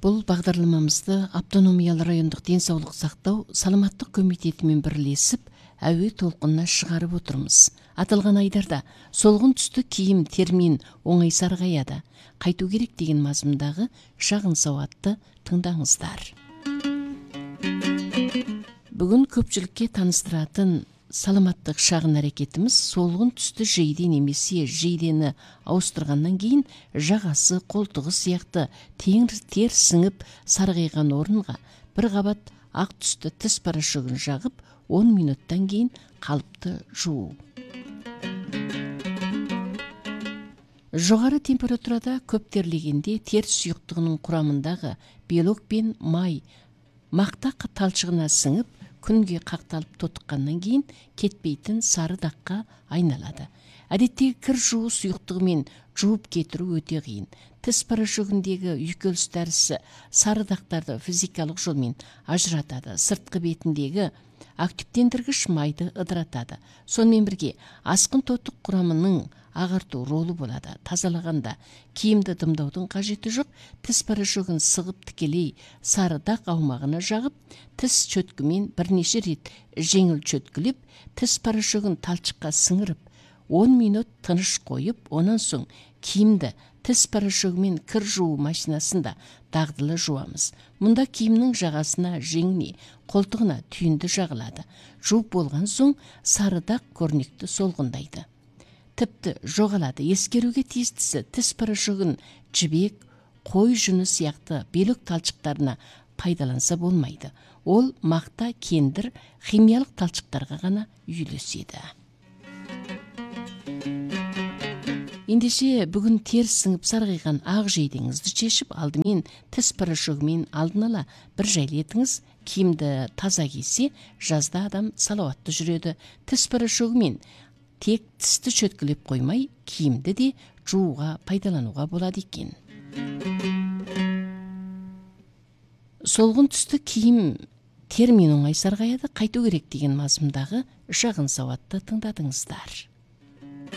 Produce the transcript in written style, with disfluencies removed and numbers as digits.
Бұл бағдарламамызды автономиялы райондық денсаулық сақтау саламаттық комитетімен бірлесіп, әуе толқынына шығарып отырмыз. Аталған айдарда солғын түсті киім термин оңай сарғаяды, қайту керек деген мазмұндағы шағын сауатты тыңдаңыздар. Бүгін көпшілікке таныстыратын саламаттық шағын әрекетіміз солғын түсті жейде немесе жейдені ауыстырғаннан кейін жағасы, қолтығы сияқты тер сіңіп сарғайған орынға бір қабат ақ түсті тіс порошогын жағып 10 минуттан кейін қалыпты жуу. Жоғары температурада көп терлегенде тер сұйықтығының құрамындағы белок пен май мақта талшығына сіңіп, күнге қақталып тотыққаннан кейін кетпейтін сары даққа айналады. Әдеттегі кір жуу сұйықтығымен жуып кетіру өте қиын. Тіс порошогіндегі үйкеліс дәрісі сары дақтарды физикалық жолмен ажыратады. Сыртқы бетіндегі активтендіргіш майды ыдыратады. Сонымен бірге асқын тотық құрамының ағарту ролы болады. Тазалағанда киімді дымдаудың қажеті жоқ. Тіс порошогын сығып тікелей сары дақ аумағына жағып, тіс чөткімен бірнеше рет жеңіл чөткілеп, тіс порошогын талшыққа сіңіріп, 10 минут тыныш қойып, онан соң киімді тіс порошогымен кір жуу машинасында дағдылы жуамыз. Мұнда киімнің жағасына, жеңіне, қолтығына түйінді жағылады. Жуып болған соң сары дақ көрнекті солғындайды. Тіпті жоғалады. Ескеруге тиістісі тіс порошогын жібек, қой жүні сияқты белок талшықтарына пайдаланса болмайды. Ол мақта, кендір, химиялық талшықтарға ғана үйлеседі. Ендеше бүгін тер сіңіп сарғайған ақ жейдеңізді шешіп, алдымен тіс порошогымен алдын ала бір жайлетіңіз. Киімді таза кисе, жазда адам салауатты жүреді. Тіс порошогымен тек тісті чөткілеп қоймай, киімді де жууға пайдалануға болады екен. Солғын түсті киім термин оңай сарғаяды, қайту керек деген мазмұндағы шағын сауатты тыңдадыңыздар.